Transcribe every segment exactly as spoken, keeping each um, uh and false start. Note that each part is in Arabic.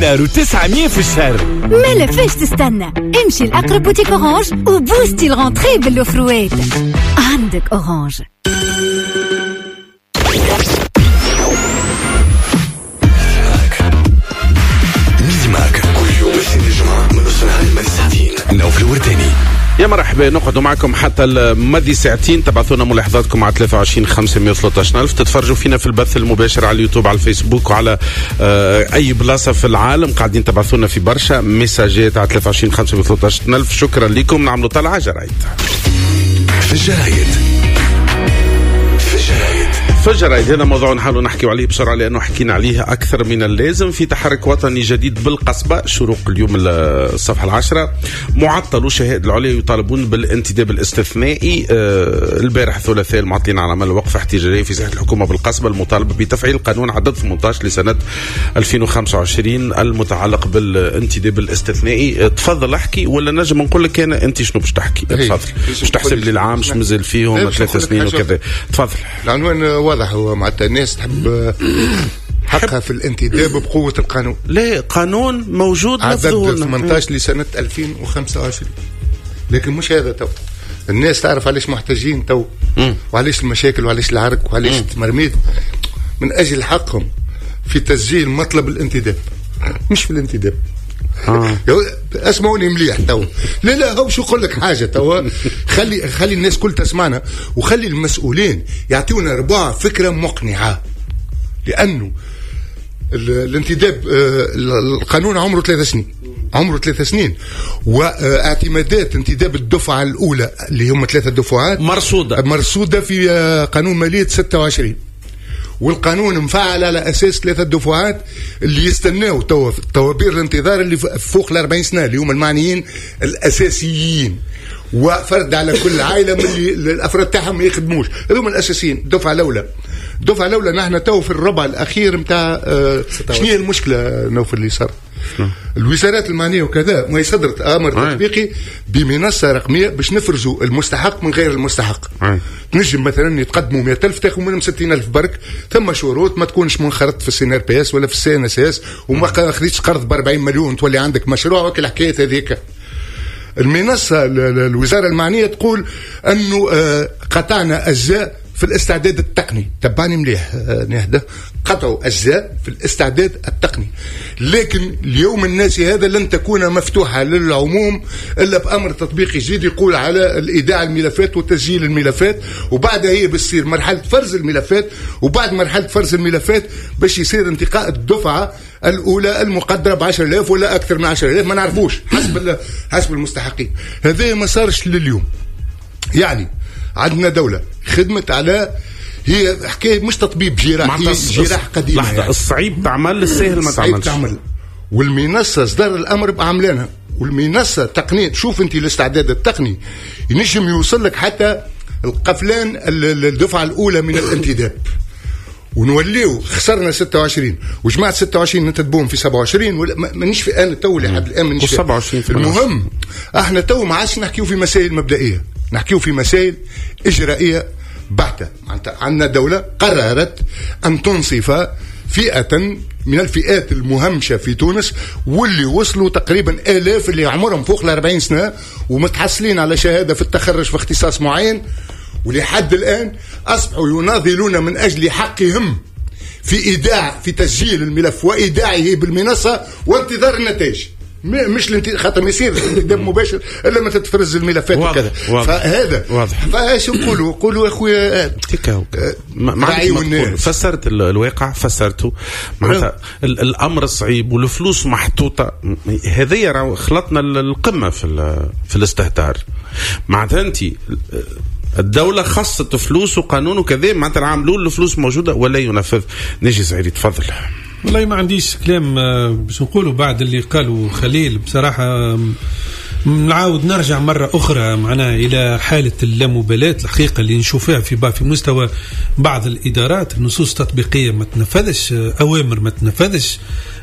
داروا تسعمية في الشهر. ما لفاش تستنى، امشي لأقرب بوتيك أورانج وبوستي الغونتري بالأوفروات. عندك أورانج. ميزماك كل يوم اثنين الجمعة من الصباح للماضي ساعتين. نوف الورداني. يا مرحبا، نقعدوا معكم حتى الماضي ساعتين. تبعثونا ملاحظاتكم على ثلاثة وعشرين خمسمية وثلاثة عشر. تتفرجوا فينا في البث المباشر على اليوتيوب، على الفيسبوك، وعلى آه اي بلاصه في العالم. قاعدين تبعثونا في برشا ميساجات على ثلاثة وعشرين خمسمية وثلاثة عشر. شكرا لكم. نعملوا طلعه جرايد في الجرايد. في الجرايد هذا موضوع نحاول نحكي عليه بسرعة، لأنه حكينا عليه أكثر من اللازم. في تحرك وطني جديد بالقصبة، شروق اليوم الصفحة العشرة. معطل وشهائد العليا يطالبون بالانتداب الاستثنائي. آه البارح الثلاثاء المعطلين على عمل وقفة احتجاجية في ساحة الحكومة بالقصبة، المطالبة بتفعيل قانون عدد ثمانية عشر لسنة ألفين وخمسة وعشرين المتعلق بالانتداب الاستثنائي. تفضل احكي، ولا نجم نقول لك أنا أنت شنو باش تحكي؟ تفضل. باش تحسب لي العام مش مازال فيهم ثلاث سنين وكذا. تفضل. العنوان واضح، هو معناتها الناس تحب حقها في الانتداب بقوة القانون. لا، قانون موجود عدد ثمانية عشر لسنة ألفين وخمسة وعشرين، لكن مش هذا تو. الناس تعرف علاش محتاجين تو، وعلاش المشاكل وعلاش العرق وعلاش التمرميد، من أجل حقهم في تسجيل مطلب الانتداب، مش في الانتداب. آه. اسمعوني مليح تو. لا لا هو شو يقول لك حاجه تو. خلي خلي الناس كل تسمعنا، وخلي المسؤولين يعطيونا ربع فكره مقنعه. لانه الانتداب القانون عمره ثلاث سنين، عمره ثلاث سنين، واعتمادات انتداب الدفعه الاولى اللي هم ثلاثه دفعات مرصوده مرصوده في قانون ماليه ستة وعشرين، والقانون مفعل على اساس ثلاثه دفعات اللي يستناو توا طوابير الانتظار اللي فوق الأربعين سنه، اللي هم المعنيين الاساسيين، وفرد على كل عائله من اللي الافراد تاعهم ما يخدموش. هذوما الاساسيين. الدفعه الاولى الدفعه الاولى نحن تو في الربع الاخير نتاع آه شنو هي المشكله نوفل اللي صار؟ الوزارات المعنيه وكذا ما صدرت امر تطبيقي بمنصه رقميه باش نفرزوا المستحق من غير المستحق. تنجم مثلا يتقدموا مئة ألف تاخذ منهم ستين ألف برك. ثم شروط، ما تكونش منخرط في السي ار بي اس ولا في السي ان اس اس، وما خذيتش قرض ب أربعين مليون تولي عندك مشروع وكل الحكايه هذيك. المنصه الوزاره المعنيه تقول انه قطعنا اجزاء في الاستعداد التقني. تبعني مليح نهدى، قطعوا أجزاء في الاستعداد التقني، لكن اليوم الناس هذا لن تكون مفتوحة للعموم إلا بأمر تطبيقي جديد يقول على الإيداع الملفات وتسجيل الملفات، وبعدها هي بتصير مرحلة فرز الملفات، وبعد مرحلة فرز الملفات باش يصير انتقاء الدفعة الأولى المقدرة بعشر آلاف ولا أكثر من عشر آلاف، ما نعرفوش حسب حسب المستحقين. هذا ما صارش لليوم. يعني عندنا دولة خدمت على، هي حكاية مش تطبيب جراح، هي جراح قديمة. لحظة، يعني الصعيب تعمل السهل ما تعملش. تعمل. والمنصة صدر الأمر بعملانها، والمنصة تقنية. شوف أنت الاستعداد التقني ينجم يوصل لك حتى القفلان الدفعة الأولى من الانتداب، ونوليو خسرنا ستة وعشرين وجماعة ستة وعشرين ننتدبوهم في سبعة وعشرين، ولا مانيش في آن تو لحد الآن مانيش في سبعة وعشرين. المهم احنا تو ما عادش نحكيو في مسائل مبدئية، نحكيو في مسائل إجرائية بحتة. عندنا دولة قررت أن تنصف فئة من الفئات المهمشة في تونس، واللي وصلوا تقريبا آلاف اللي عمرهم فوق الأربعين سنة ومتحصلين على شهادة في التخرج في اختصاص معين، ولحد الآن أصبحوا يناضلون من أجل حقهم في إيداع في تسجيل الملف وإيداعه بالمنصة وانتظار النتائج. مش خاطر ما يصير انتداب مباشر الا ما تتفرز الملفات وكذا. فهذا واضح. فايش نقولوا؟ قولوا يا خويا ما فسرت الواقع، فسرته معناتها الامر صعيب والفلوس محطوطه. هذه خلطنا القمه في في الاستهتار. معناتها انت الدولة خصت فلوس وقانون وكذا، معناتها العاملون الفلوس موجودة ولا ينفذ. نجي سعيد تفضل. والله ما عنديش كلام باش نقوله بعد اللي قالوا خليل. بصراحة نعاود نرجع مرة أخرى معنا إلى حالة اللامبالاة الحقيقة اللي نشوفها في في مستوى بعض الإدارات. النصوص التطبيقية ما تنفذش، أوامر ما تنفذش،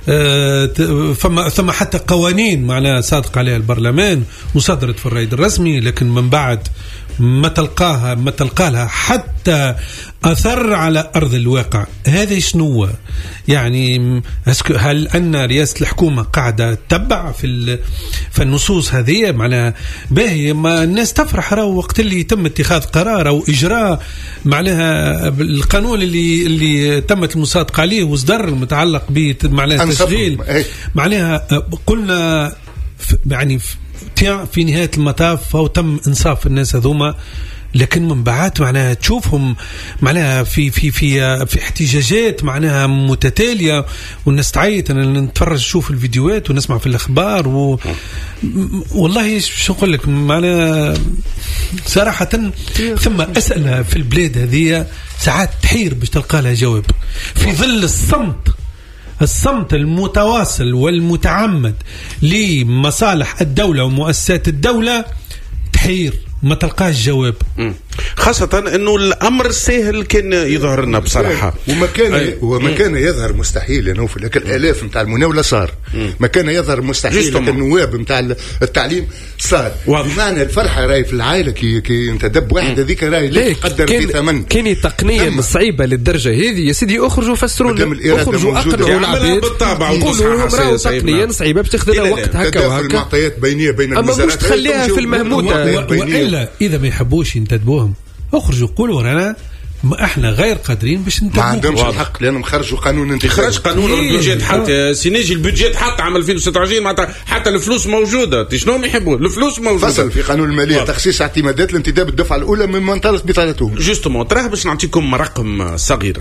ثم ثم حتى قوانين معنا صادق عليها البرلمان وصدرت في الرائد الرسمي، لكن من بعد ما تلقاها ما تلقى لها حتى حتى أثر على أرض الواقع. هذا شنو يعني؟ هل أن رئاسة الحكومة قاعدة تتبع في في النصوص هذه؟ معناها باهي ما الناس تفرح راهو وقت اللي يتم اتخاذ قرار أو إجراء معناها القانون اللي اللي تمت المصادقة عليه واصدر المتعلق بمعناها تشغيل. معناها قلنا يعني في نهاية المطاف فهو تم إنصاف الناس هذوما، لكن من بعد معناها تشوفهم معناها في في في في احتجاجات معناها متتاليه والناس تعيط. انا نتفرج نشوف الفيديوهات ونسمع في الاخبار و والله شو نقول لك معناها صراحه ثم اسئله في البلاد هذه ساعات تحير باش تلقى لها جواب في ظل الصمت الصمت المتواصل والمتعمد لمصالح الدوله ومؤسسات الدوله. تحير ما تلقاش جواب، خاصة انه الامر سهل كان يظهر لنا بصراحة وما كان وما كان يظهر مستحيل يا نوفل، لكن الالاف نتاع المناولة صار. ما كان يظهر مستحيل لكن النواب نتاع التعليم صار. بمعنى الفرحة راهي في العائلة كي كي انت دب واحد هذيك راهي لا تقدر في ثمن. كان التقنية الصعيبة للدرجة هذه يا سيدي اخرجوا فسروا لنا، اخرجوا اقنعوا العباد قولوا لهم راهو تقنيا صعيبة باش تاخذ لها وقت هكا وهكا. المعطيات بينية بين المزارات، اما مش تخليها في المهموتة. والا اذا ما يحبوش ينتدبوهم اخرجوا قولوا رانا ما احنا غير قادرين باش نتبعوا. ما عندهمش الحق لانهم خرجوا قانون انتخابي. خرج قانون البودجيت حتى سيناجي البودجيت حتى عام ألفين وستة وعشرين معناتها حتى الفلوس موجوده. شنو يحبوا الفلوس موجوده. فصل في قانون الماليه تخصيص اعتمادات الانتداب الدفعه الاولى من منطلق بطالته. جوستومون تراه باش نعطيكم رقم صغير.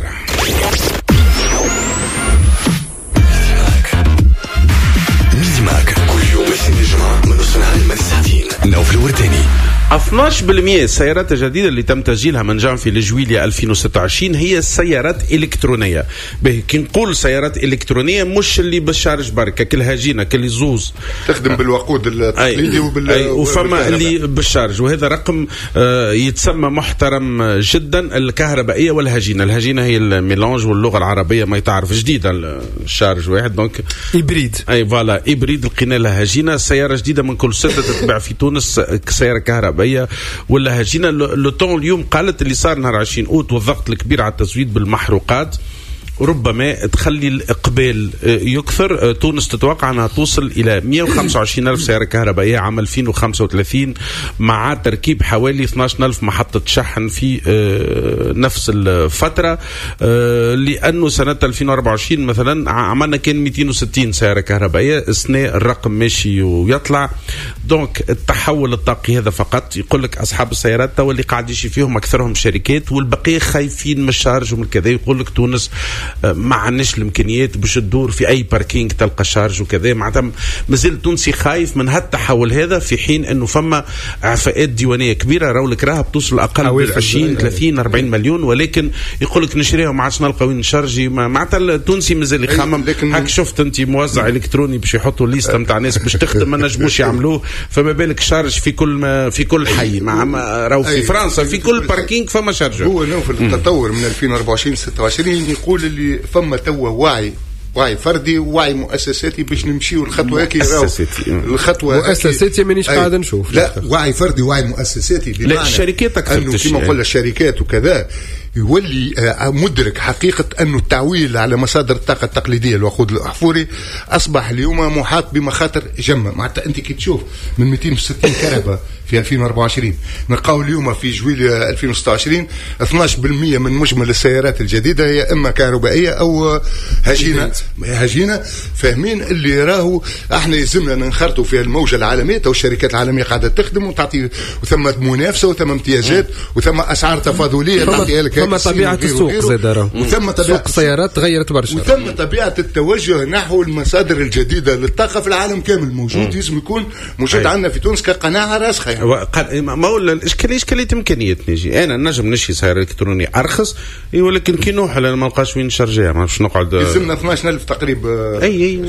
ميزماك كل يوم اثنين الجمعة من نص نهار للساعتين. نوف الورداني. اثناش بالمئة السيارات الجديدة اللي تم تسجيلها من جانفي لجويلية ألفين وستة وعشرين هي السيارات إلكترونية. به كي نقول سيارات إلكترونية مش اللي بالشارج بركة كل هاجينة كل زوز تخدم بالوقود التقليدي وبال أي وفما اللي بالشارج، وهذا رقم آه يتسمى محترم جدا. الكهربائية والهاجينة، الهاجينة هي الميلانج واللغة العربية ما يتعرف جديدة الشارج واحد دونك إبريد. أي فوالا إبريد لقينا لها هاجينة. سيارة جديدة من كل ستة تتباع في تونس سيارة كهربائية ولا هاجينا. لو طون اليوم قالت اللي صار نهار عشرين أوت والضغط الكبير على التزويد بالمحروقات ربما تخلي الإقبال يكثر. تونس تتوقع أنها توصل إلى مئة وخمسة وعشرين ألف سيارة كهربائية عام ألفين وخمسة وثلاثين مع تركيب حوالي اثني عشر ألف محطة شحن في نفس الفترة، لأنه سنة ألفين وأربعة وعشرين مثلا عملنا كان مئتين وستين سيارة كهربائية. السنة الرقم ماشي ويطلع. دونك التحول الطاقي هذا فقط يقول لك أصحاب السيارات توا اللي قاعد يشي فيهم أكثرهم شركات والبقية خايفين من الشارج ومن كذا. يقول لك تونس ما عندناش الامكانيات باش تدور في اي باركينج تلقى شارج وكذا. معناتها مازال التونسي خايف من هالتحول هذا، في حين انه فما اعفاءات ديوانيه كبيره راهو لك راها بتوصل اقل من عشرين ثلاثين أربعين مليون، ولكن يقول لك نشريها وما عادش نلقى وين نشارجي. معناتها التونسي مازال يخمم. هاك شفت انت موزع الكتروني باش يحطوا ليست نتاع ناس باش تخدم ما نجموش يعملوه، فما بالك شارج في كل في كل حي. مع راهو في فرنسا في كل باركينج فما شارج. هو نوف التطور من ألفين وأربعة وعشرين ستة وعشرين يقول اللي فما توا وعي وعي فردي ووعي مؤسساتي باش نمشيو الخطوه هيك. الخطوه مؤسساتي مانيش قاعد نشوف. لا وعي فردي وعي مؤسساتي بمعنى الشركات اكثر انه كما قلنا الشركات وكذا يولي مدرك حقيقة أن التعويل على مصادر الطاقة التقليدية الوقود الأحفوري أصبح اليوم محاط بمخاطر جمة. معناتها أنت كي تشوف من مئتين وستين كهرباء في ألفين وأربعة وعشرين نلقاو اليوم في جويلية ألفين وستة وعشرين اثني عشر بالمئة من مجمل السيارات الجديدة هي إما كهربائية أو هجينة. هجينة فاهمين اللي راهو احنا يلزمنا ننخرطوا في الموجة العالمية. تو الشركات العالمية قاعدة تخدم وتعطي وثم منافسة وثم امتيازات وثم أسعار تفاضلية تعطيها لك. ثم طبيعة السوق زادة، وثم طبيعة السيارات تغيرت برشا، وثم طبيعة التوجه نحو المصادر الجديدة للطاقة في العالم كامل موجود. لازم يكون موجود عندنا في تونس كقناعة راسخة. يعني ما هو الإشكالية إشكالية إمكانية نجي أنا نجم نشي سيارة إلكترونية أرخص، ولكن كي نوح لأن ما نلقاش وين نشارجيها ما باش نقعد. يلزمنا اثني عشر ألف تقريبا. أي أي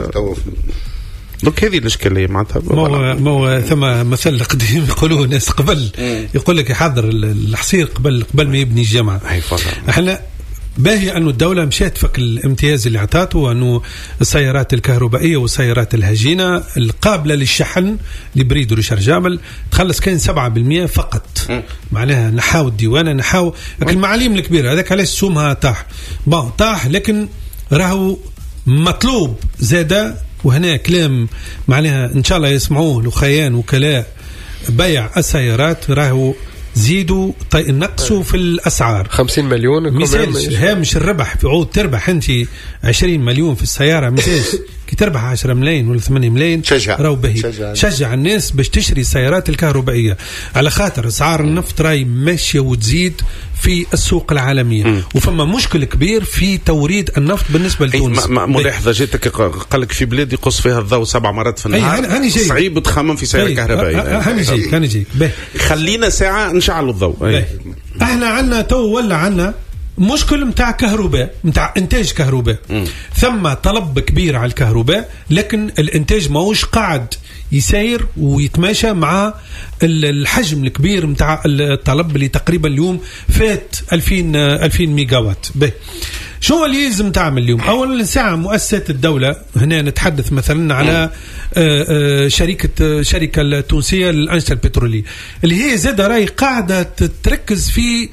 دوك هذه الاشكاليه معناتها. ما ما ثم مثل قديم يقولوه الناس قبل يقول لك يحضر الحصير قبل قبل ما يبني الجامعه. احنا باهي أنه الدولة مشات فك الامتياز اللي عطاته أنه السيارات الكهربائية والسيارات الهجينة القابلة للشحن لبريد وريشارجابل تخلص كان سبعة بالمئة فقط. معناها نحاو الديوانة نحاو لكن المعاليم الكبيرة هذاك علاش سومها طاح بون طاح لكن راهو مطلوب زادة. وهنا كلام معناها إن شاء الله يسمعوه لخيان وكلاء بيع السيارات راهو زيدوا طي... نقصوا في الأسعار خمسين مليون مثالش هامش الربح في عود تربح أنت عشرين مليون في السيارة مثالش كي تربح عشرة ملايين ولا ثمانية ملايين راهو باهي شجع. شجع الناس باش تشتري السيارات الكهربائية على خاطر أسعار النفط راهي ماشية وتزيد في السوق العالمية م. وفما مشكل كبير في توريد النفط بالنسبة لتونس. ملاحظة جيتك قال لك في بلاد يقص فيها الضوء سبع مرات في النهار صعيب تخمم في سيارة كهربائية. هاني جيك هاني جيك خلينا ساعة نشعل الضوء. احنا عنا تو ولا عنا مشكل متاع كهرباء متاع انتاج كهرباء م. ثم طلب كبير على الكهرباء لكن الانتاج ماهوش قاعد يسير ويتماشى مع الحجم الكبير متاع الطلب اللي تقريبا اليوم فات ألفين ألفين ميجا وات. به شو اللي لازم تعمل اليوم؟ أولا ساعة مؤسسات الدولة هنا نتحدث مثلا على شركة شركة التونسية للأنشطة البترولية اللي هي زادة راي قاعدة تركز في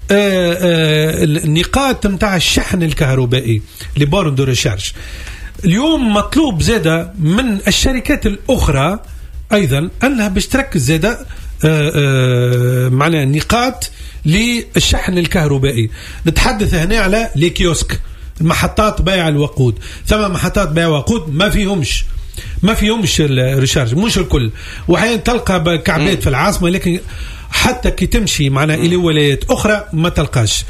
النقاط متاع الشحن الكهربائي لبورن دو ريشارج. اليوم مطلوب زادة من الشركات الأخرى أيضا أنها باش تركز زادة معنا نقاط للشحن الكهربائي. نتحدث هنا على ليكيوسك محطات بيع الوقود. ثم محطات بيع وقود ما فيهمش ما فيهمش الريشارج مش الكل وحين تلقى كعبات في العاصمة لكن حتى كي تمشي معنا إلى ولايات أخرى ما تلقاش.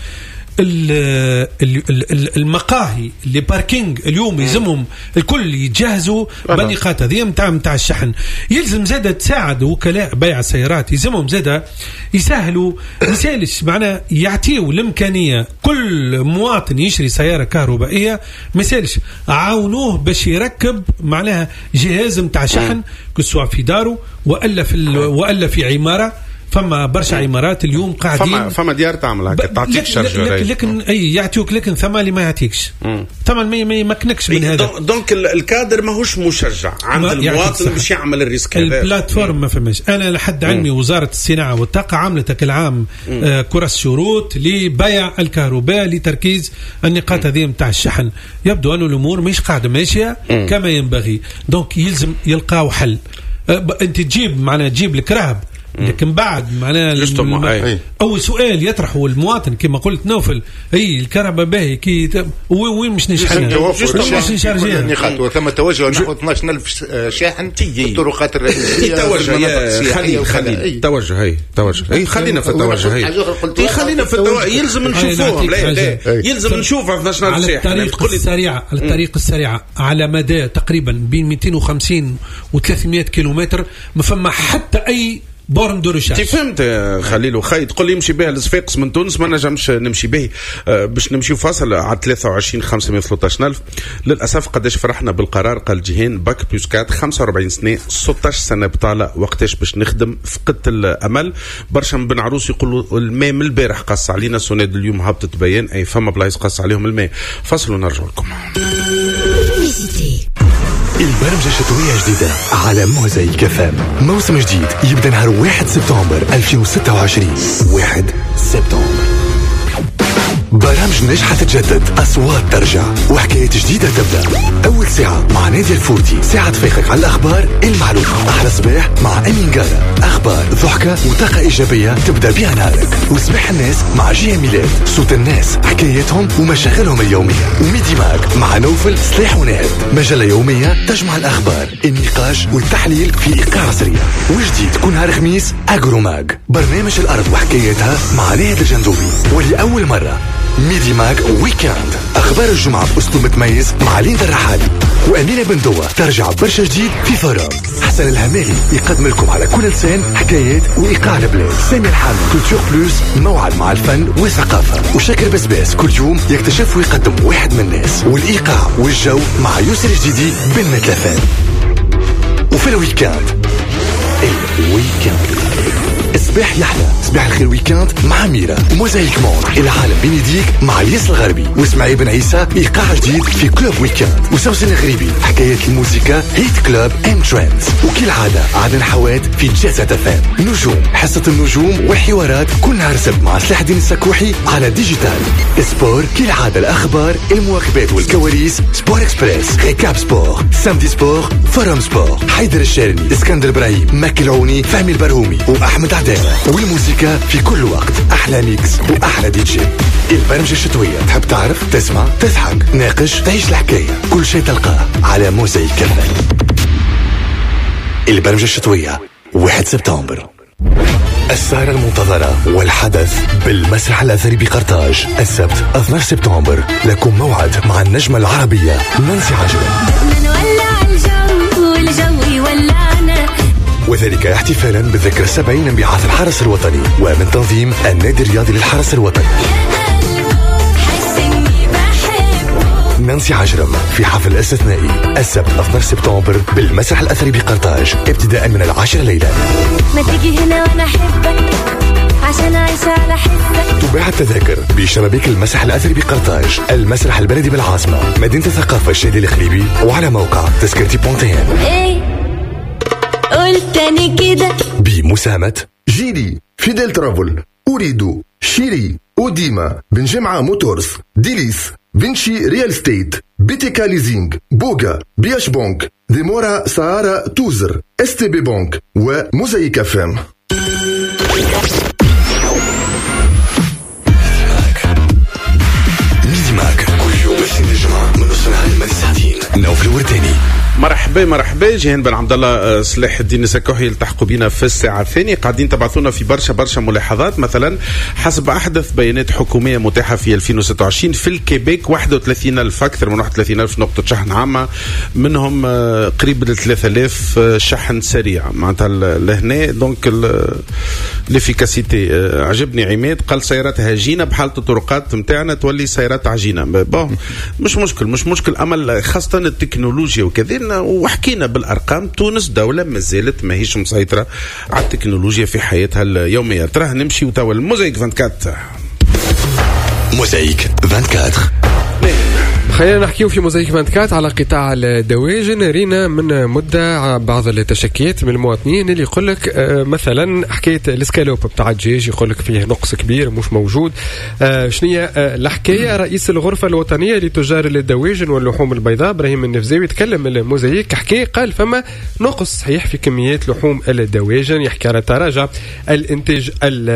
المقاهي اللي باركينج اليوم يلزمهم الكل يتجهزوا بنقاط هذه متاع متاع الشحن. يلزم زادة تساعد وكلاء بيع السيارات يلزمهم زادة يسهلوا مثالش معنا يعطيوا الإمكانية كل مواطن يشري سيارة كهربائية مثالش عاونوه باش يركب معناها جهاز متاع شحن كسوا في داره وألا في وألا في عمارة. فما برشا عمارات اليوم قاعدين فما فما ديار تعمل هكا تعطيك شارجور لكن, لكن اي يعطيوك لكن ثما اللي ما يعطيكش ثما ما ما يمكنكش من هذا. دونك الكادر ماهوش مشجع عند المواطن باش يعمل الريسك هذا. البلاتفورم ما فماش. انا لحد علمي وزارة الصناعة والطاقة عملت العام آه كرس شروط لبيع الكهرباء لتركيز النقاط هذه نتاع الشحن. يبدو أن الأمور مش قاعدة ماشية كما ينبغي. دونك يلزم يلقاو حل. آه انت تجيب معنا تجيب لك رهب لكن بعد معناه أول سؤال يطرحه المواطن كما قلت نوفل هي الكهرباء باهي كي وين مش نشحنها مش نشارجيها نقاط وثم توجه نحو اثناش ألف شاحن في الطرقات الرئيسية توجه خلينا خلينا توجه هي توجه هي خلينا في التوجه هي خلينا في التوجه يلزم نشوفوهم يلزم نشوف اثناش ألف شاحن على الطريق السريعة على الطريق السريعة على مدى تقريبا بين مئتين وخمسين وثلاثمئة كيلومتر ما فما حتى أي بورن دو ريشارج. فهمت خليل وخي تقول لي يمشي بها لصفاقس من تونس ما نجمش نمشي به أه باش نمشي فاصل على ثلاثة وعشرين خمسمئة وثلاثة عشر ألف. للأسف قداش فرحنا بالقرار قال جيهان باك بلس كات خمسة وأربعين سنة ستة عشر سنة بطالة وقتاش باش نخدم فقدت الأمل. برشا من بن عروس يقولوا الماء من البارح قص علينا سوناد اليوم هبطت بيان أي فما بلايص قص عليهم الماء. فاصل ونرجع لكم. البرمجة الشتوية جديدة على موزايك اف ام. موسم جديد يبدأ نهار واحد سبتمبر ألفين وستة وعشرين. واحد سبتمبر برامج ناجحة تتجدد، أصوات ترجع وحكايات جديدة تبدأ. أول ساعة مع نادي الفورتي، ساعة تفيقك على الأخبار المعلومة. أحلى صباح مع أمين قارة، أخبار ضحكة وطاقة إيجابية تبدأ بها نهارك. وصباح الناس مع جيه ميلاد، صوت الناس حكاياتهم ومشاغلهم اليومية. وميدي ماك مع نوفل صلاح ونهد، مجلة يومية تجمع الأخبار النقاش والتحليل في إيقاع سريع. وجديد كل نهار خميس أجروماج، برنامج الأرض وحكاياتها مع نهد الجندوبي. ولأول مرة ميدي ماك ويكاند، أخبار الجمعة بأسلوب متميز مع ليندا الرحالي وأمينة بندوة. ترجع برشا جديد في فورم. حسن الهمالي يقدم لكم على كل لسان حكايات وإيقاع البلاد. سامي الحامي كولتور بلوس، موعد مع الفن والثقافة. وشاكر بسباس كل يوم يكتشف ويقدم واحد من الناس. والإيقاع والجو مع يوسف الجديدي بالمتلفان. وفي الويكاند الويكاند صباح يحلى صباح الخير ويكاند مع ميرا موزايك مون العالم بين يديك مع الياس الغربي واسماعيل بن عيسى ايقاع جديد في كلوب ويكاند وسوسن الغريبي حكايات الموسيقى هيت كلوب اند ترندز وكالعادة عدن حواد في جازة فام نجوم حصة النجوم والحوارات كل نهار سبت مع سلاح الدين السكوحي على ديجيتال سبور كالعادة الأخبار المواكبات والكواليس سبور اكسبريس ريكاب سبور سامدي سبور فورم سبور حيدر الشارني اسكندر ابراهيم ماكي العوني فهمي البرهومي واحمد عداوة والموسيقى في كل وقت احلى ميكس واحلى دي جي البرمجة الشتوية تحب تعرف تسمع تضحك ناقش تعيش الحكاية كل شيء تلقاه على موزايك كفن البرمجة الشتوية واحد سبتمبر السهرة المنتظرة والحدث بالمسرح الأثري بقرطاج السبت اثني عشر سبتمبر لكم موعد مع النجمة العربية نانسي عجرم وذلك احتفالا بالذكرى السبعين من بعث الحرس الوطني ومن تنظيم النادي الرياضي للحرس الوطني. نانسي عجرم في حفل استثنائي السبت اثني عشر سبتمبر بالمسرح الأثري بقرطاج ابتداء من العاشرة ليلا. ما تيجي هنا وانا احبك عشان اعيش على حسك. تباع التذاكر بشبابيك المسرح الأثري بقرطاج المسرح البلدي بالعاصمة مدينة الثقافة الشادي الخليبي وعلى موقع تذكرتي بونتين. ايه قلت تاني كده بمساهمة جيلي فيديل ترافل أريد شيري وديما بن جمعة موتورز ديليس فينشي ريال ستيت بيتيكا ليزينج بوغا بياش بونك ديمورا سهارة توزر اس تي بي بونك وموزايك فام. ميدي ماك كل يوم اثنين الجمعة من نص نهار لمدة ساعتين نوف الورتاني. مرحبا مرحبا جيهان بن عبد الله صلاح الدين السكوحي يلتحقوا بنا في الساعه الثانيه قاعدين تبعثونا في برشا برشا ملاحظات مثلا حسب احدث بيانات حكوميه متاحه في ألفين وستة وعشرين في الكيبيك واحد وثلاثين ألف اكثر من واحد وثلاثين ألف نقطه شحن عامه منهم قريب ل ثلاثة آلاف شحن سريع معناتها لهنا دونك ليفيكاسيتي عجبني عماد قال سيارات هجينه بحاله الطرقات نتاعنا تولي سيارات عجينه بون مش مشكل مش مشكل امل خاصه التكنولوجيا وكذا وحكينا بالارقام تونس دوله ما زالت ماهيش مسيطره على التكنولوجيا في حياتها اليوميه تراه نمشي وتوا الموزايك أربعة وعشرين موزايك أربعة وعشرين. خلينا نحكيو في موزايك أربعة وعشرين على قطاع الدواجن. رينا من مدة بعض التشكيات من المواطنين اللي يقول لك مثلا حكاية الاسكالوب بتاع الدجاج يقول لك فيه نقص كبير مش موجود. شنية الحكاية؟ رئيس الغرفة الوطنية لتجار الدواجن واللحوم البيضاء إبراهيم النفزاوي تكلم الموزايك حكاية قال فما نقص صحيح في كميات لحوم الدواجن يحكي على تراجع الانتاج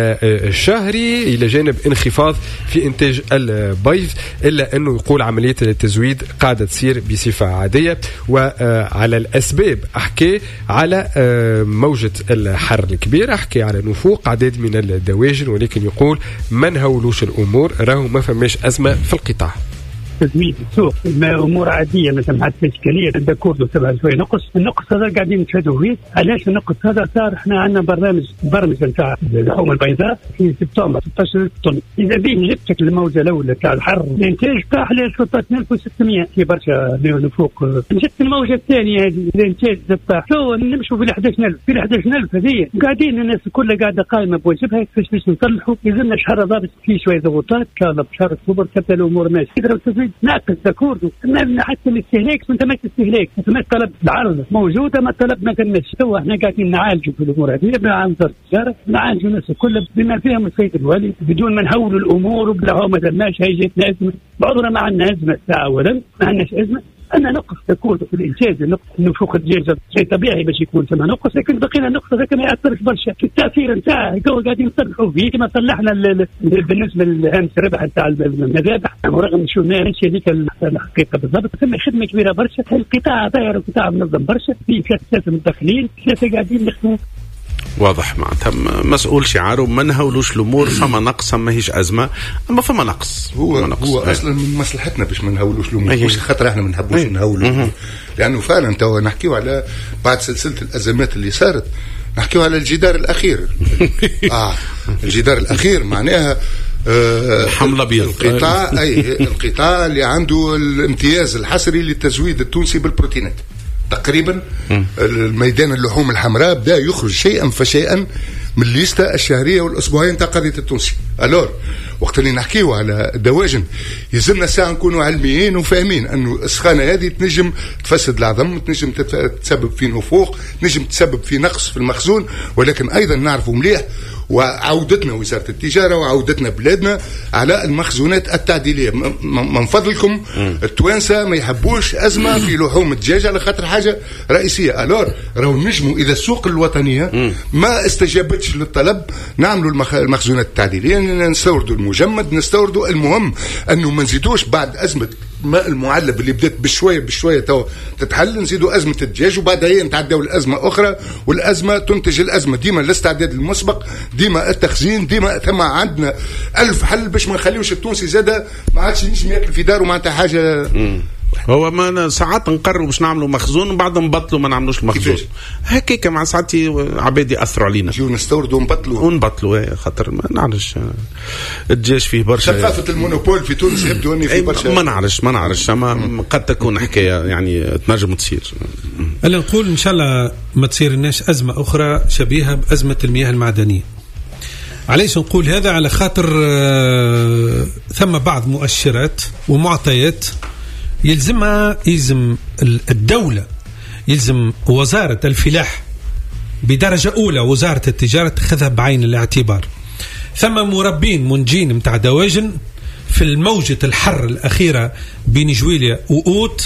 الشهري إلى جانب انخفاض في انتاج البيض إلا أنه يقول عملية التزويد قاعدة تصير بصفة عادية. وعلى الأسباب أحكي على موجة الحر الكبير أحكي على نفوق عدد من الدواجن ولكن يقول ما نهولوش الأمور راهو ما فماش أزمة في القطاع. تزويد السوق امور عاديه مثلا مع التشكيليه عندك كوردو تبع شويه نقص النقص هذا قاعدين نشهدوا فيه. علاش النقص هذا صار؟ احنا عندنا برنامج برنامج نتاع اللحوم البيضاء في سبتمبر ستة عشر طن اذا به جبتك الموجه الاولى تاع الحر الانتاج تاع حوالي ستة آلاف وستمية في برشا نفوق. جت الموجه الثانيه هذه الانتاج تاع شو نمشوا في أحد عشر ألف في أحد عشر ألف هذه قاعدين الناس كلها قاعده قائمه بواجبها كيفاش باش نصلحوا. يلزمنا شهر ضابط في شويه ضغوطات كان بشهر اكتوبر تبدا الامور ماشيه ناقص داكورد ما حتى الاستهلاك انت ما تستهلاك ما طلب العرض موجوده ما طلب ما كناش تو احنا قاعدين نعالجوا في الامور هذه مع وزاره التجاره نعالجوا الناس كلها بما فيهم السيد الوالي بدون ما نهولوا الامور وبلا ما درناش هي جاتنا ازمه بعضنا ما عندنا ازمه ساعه اولا ما عندناش ازمه أنا نقص تكون في الإنتاج نقص نفوق الدجاج شيء طبيعي باش يكون ثم نقص لكن بقينا نقص لكن ما يأثرش برشا في التأثير نتاعه قاعدين نصلحوا فيه كما صلحنا بالنسبة لهامش الربح نتاع المذابح ورغم شو ما نمشي هذيك الحقيقة بالضبط ثم خدمة كبيرة برشا القطاع داير القطاع منظم برشا في ثلاثة متدخلين ثلاثة قاعدين نخدموا واضح معناتها مسؤول شعاره ما نهولوش الامور فما نقص ما هيش ازمه اما فما نقص هو فما نقص. هو اصلا من مصلحتنا باش ما نهولوش الامور مش خاطر احنا ما نحبوش نهولوا لانه فعلا تو نحكيو على بعد سلسله الازمات اللي صارت نحكيو على الجدار الاخير اه الجدار الاخير معناها آه حمله بيض القطاع اي القطاع اللي عنده الامتياز الحصري للتزويد التونسي بالبروتينات تقريبا الميدان اللحوم الحمراء بدا يخرج شيئا فشيئا من الليسته الشهريه والاسبوعيه نتاع قضيه التونسي. الور وقت اللي نحكيو على الدواجن يلزمنا ساعه نكونوا علميين وفاهمين انه السخانه هذه تنجم تفسد العظم، تنجم تسبب في نفوخ، تنجم تسبب في نقص في المخزون، ولكن ايضا نعرفوا مليح وعودتنا وزارة التجارة وعودتنا بلادنا على المخزونات التعديلية. من فضلكم التوانسة ما يحبوش أزمة في لحوم الدجاج على خاطر حاجة رئيسية. ألور راهو نجموا إذا السوق الوطنية ما استجابتش للطلب نعملوا المخزونات التعديلية، نستوردوا المجمد، نستوردوا. المهم أنه ما نزيدوش بعد أزمة ماء المعلب اللي بدات بشويه بشويه تو تتحل، نزيدوا ازمه الدجاج وبعدها نتعداو الازمه اخرى، والازمه تنتج الازمه. ديما الاستعداد المسبق، ديما التخزين، ديما ثم عندنا ألف حل باش ما نخليوش التونسي زاده ما عادش ينجم ياكل في داره معناتها حاجه. هو ما ساعات نقرروا باش نعملوا مخزون وبعد نبطلوا ما نعملوش المخزون هكاك، مع ساعتي عباد ياثروا علينا نجيو نستوردوا ونبطلوا ونبطلوا خاطر ما نعرفش الدجاج فيه برشا ثقافه المونوبول في تونس يبدو اني في برشا ما نعرفش ما نعرفش اما قد تكون حكايه يعني تنجم تصير. انا نقول ان شاء الله ما تصير لناش ازمه اخرى شبيهه بازمه المياه المعدنيه. علاش نقول هذا؟ على خاطر ثم بعض مؤشرات ومعطيات يلزمها، يلزم الدولة، يلزم وزارة الفلاح بدرجة أولى وزارة التجارة تأخذها بعين الاعتبار. ثم مربين منجين متاع دواجن في الموجة الحر الأخيرة بين جويليا وأوت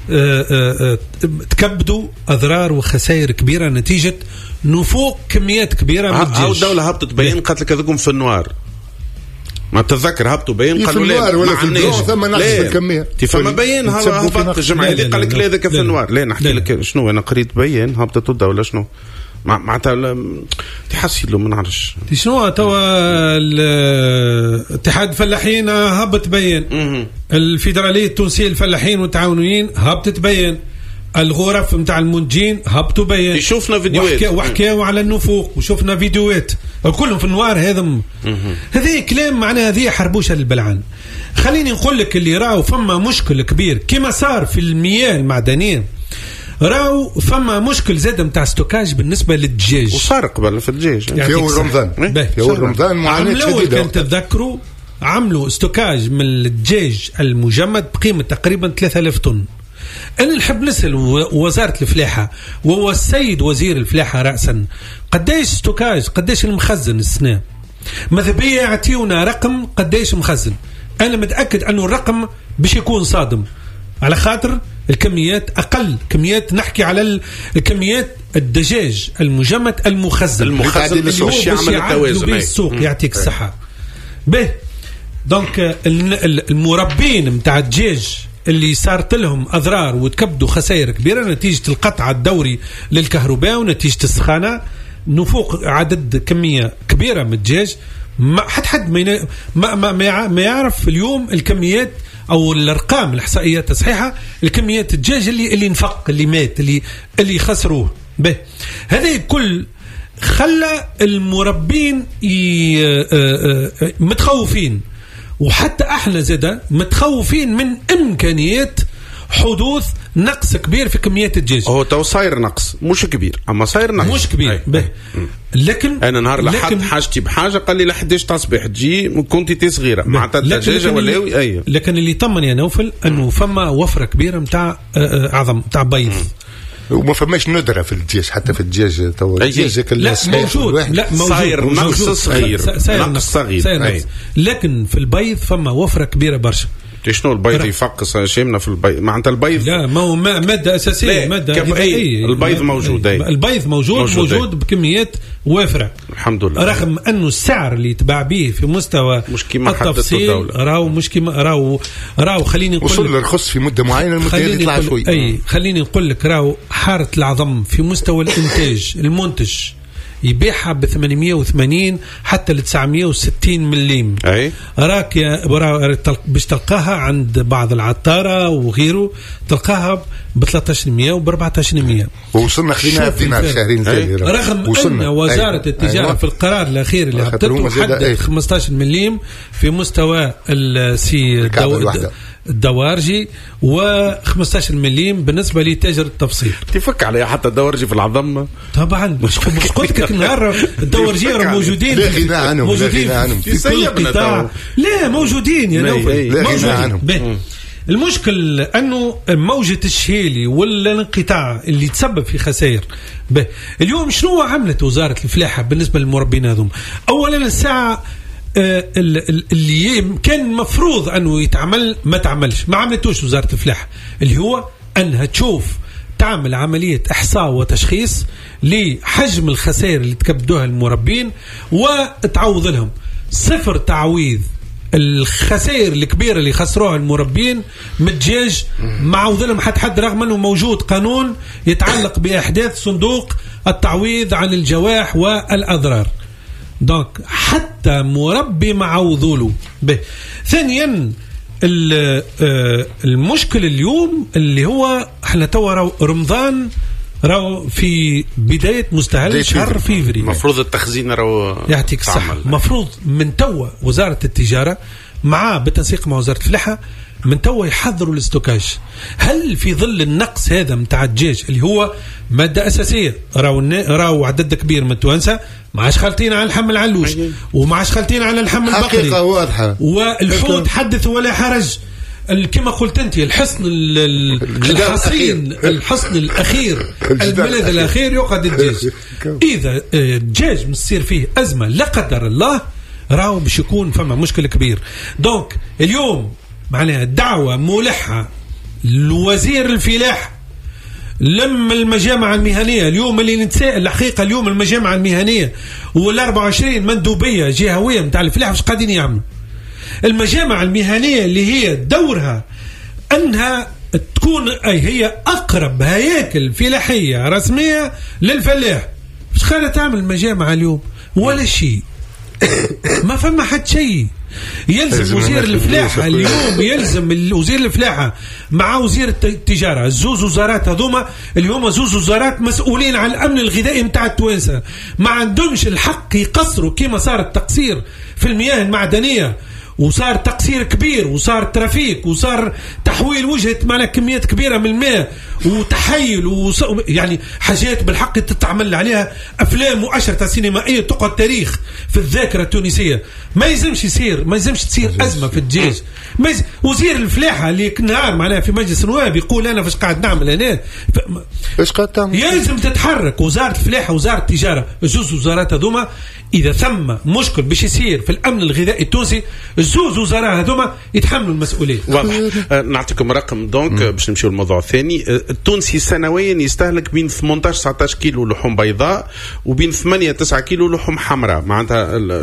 تكبدوا أضرار وخسائر كبيرة نتيجة نفوق كميات كبيرة من الدجاج. أو الدولة هبطت تبين قالت لك هذوكم في النوار، ما تتذكر هبطوا بين قالوا لا ولا في البلوغ ثم نقص الكميه فما بين هبط الجمعيه اللي قال لك لا ذاك في النوار. لا نحكي لك شنو انا قريت بين هبطت الدوله شنو معناتها تحسي له ما نعرفش شنو توا الاتحاد الفلاحين هبط بين، الفيدراليه التونسيه الفلاحين والتعاونيين هبطت بين، الغرف نتاع المنتجين هبطوا بين. شفنا فيديوهات وحكاوا على النفوق وشفنا فيديوهات كلهم في النوار. هذا هذه كلام معناها هذه حربوشه للبلعان. خليني نقول لك اللي راهو فما مشكل كبير كما صار في المياه المعدنيه، راهو فما مشكل زاد نتاع ستوكاج بالنسبه للدجاج، وصار قبل في الدجاج في اول رمضان في اول رمضان معاناه شديده. كنت تتذكروا عملوا ستوكاج من الدجاج المجمد بقيمه تقريبا ثلاثة آلاف طن. أنا نحب نسأل وزارة الفلاحة وهو السيد وزير الفلاحة رأسا، قديش ستوكاج، قديش المخزن السنة؟ ماذا بيا يعطيونا رقم قديش مخزن. أنا متأكد أنه الرقم باش يكون صادم، على خاطر الكميات أقل كميات. نحكي على الكميات الدجاج المجمد المخزن المخزن اللي هو باش يعدلوا السوق. يعطيك الصحة. به دونك المربين متاع الدجاج اللي صارت لهم أضرار وتكبدوا خسائر كبيرة نتيجة القطع الدوري للكهرباء ونتيجة السخانة، نفوق عدد كمية كبيرة من الدجاج. ما حد حد ما ما ما, ما يعرف اليوم الكميات أو الأرقام الإحصائيات الصحيحة الكميات الدجاج اللي اللي انفق اللي مات اللي اللي خسروه. به هذه كل خلى المربين متخوفين، وحتى احنا زاده متخوفين من امكانيات حدوث نقص كبير في كميات الدجاج. هو تو صاير نقص مش كبير اما صاير نقص مش كبير. به لكن انا نهار لحد حاجتي بحاجه قال لي ل حداش تصبح تجي كنتي صغيره معناتها الدجاجه ولا اي. لكن اللي طمن يا نوفل انه فما وفره كبيره نتاع عظم نتاع بيض، وما فماش ندرة في الدجاج. حتى في الدجاج تو الدجاج لا موجود، لا موجود صاير نقص صغير نقص صغير، لكن في البيض فما وفرة كبيرة برشا. شنو البيض يفقس شيمنا في البيض معناتها البيض لا ما هو مادة أساسية مادة غذائية. البيض موجود أي. البيض موجود موجود, موجود بكميات وافرة الحمد لله، رغم أنه السعر اللي يتباع به في مستوى التفصيل راهو مش كما راهو راهو خليني نقول وصل للرخص في مدة معينة المدة يطلع شوي. أي خليني نقول لك راهو حارة العظم في مستوى الإنتاج المنتج يبيعها ب ثمانمائة وثمانين حتى ل تسعمائة وستين مليم. أي راك يا باش تلقاها عند بعض العطارة وغيره تلقاها ب ثلاثة عشر مئة وب أربعة عشر مئة. ووصلنا خلينا دينار شهرين ثاني رغم أن وزارة أي. التجارة أي. في القرار الأخير اللي عطته حدد خمسة عشر مليم في مستوى السي الدوارجي و15 مليم بالنسبه لتاجر التفصيل. تفك عليها حتى الدوارجي في العظم طبعا. مش مش قلت لك النهار الدوارجي راهم موجودين لا غنى عنهم موجودين في كل قطاع. لا موجودين يا نوفل لا غنى عنهم. المشكل أنه موجة الشهيلي ولا الانقطاع اللي تسبب في خسائر. اليوم شنو عملت وزارة الفلاحة بالنسبة للمربين هذم؟ أولا الساعة اللي كان مفروض أنه يتعمل ما تعملش، ما عملتوش وزارة الفلاحة، اللي هو أنها تشوف تعمل عملية إحصاء وتشخيص لحجم الخسائر اللي تكبدوها المربين وتعوض لهم. صفر تعويض الخسائر الكبيرة اللي خسروها المربين متجاج معوض لهم حد حد، رغم أنه موجود قانون يتعلق بإحداث صندوق التعويض عن الجوائح والأضرار. دونك حتى مربي معوضوا له. ثانيا المشكل اليوم اللي هو احنا توا رمضان راو في بداية مستهل شهر فيفري، مفروض التخزين راو يعطيك الصحة. مفروض من توا وزارة التجارة مع بالتنسيق مع وزارة الفلاحة من توا يحضروا الاستوكاج. هل في ظل النقص هذا متاع الدجاج اللي هو مادة أساسية، راو راو عدد كبير من التوانسة ما عادش خالطين على اللحم العلوش وما عادش خالطين على اللحم البقري، حقيقة واضحة، والحوت حدث ولا حرج. كما قلت انت الحصن الحصين الحصن الاخير الملاذ الاخير يقعد الدجاج. اذا الدجاج مصير فيه ازمه لا قدر الله راهو باش يكون فما مشكل كبير. دونك اليوم معناها دعوه ملحه لوزير الفلاحه لما المجامع المهنيه اليوم اللي نتساءل الحقيقه اليوم المجامع المهنيه والأربعة وعشرين مندوبيه جهويه نتاع الفلاحه واش قاعدين يعملوا؟ المجامع المهنية اللي هي دورها أنها تكون أي هي أقرب هياكل فلاحية رسمية للفلاح. مش خالة تعمل مجامع اليوم ولا شيء، ما فما حد شيء. يلزم وزير الفلاحة اليوم يلزم وزير الفلاحة مع وزير التجارة الزوز وزارات هذوما اللي هما زوز وزارات مسؤولين عن الأمن الغذائي متاع التوانسة، ما عندهمش الحق يقصروا كما صار التقصير في المياه المعدنية وصار تقصير كبير وصار ترافيك وصار تحويل وجهة معنا كميات كبيرة من الماء وتحيل وص... يعني حاجات بالحق تتعمل عليها أفلام وأشرطة سينمائية تقعد تاريخ في الذاكرة التونسية. ما يلزمش يصير ما يلزمش تصير أزمة في الدجاج. ما يز... وزير الفلاحة اللي نهار معناها في مجلس النواب يقول أنا فاش قاعد نعمل هنا ف... إيش قاعد تعمل؟ يلزم تتحرك وزارة الفلاحة وزارة التجارة زوز وزارات هذوما. إذا ثم مشكل باش يصير في الأمن الغذائي التونسي الزوز وزراء هذوما يتحملوا المسؤولية. واضح. نعطيكم رقم دونك باش نمشيو للموضوع الثاني. التونسي سنويا يستهلك بين ثمانية عشر تسعة عشر كيلو لحوم بيضاء وبين ثمانية تسعة كيلو لحوم حمراء، معناتها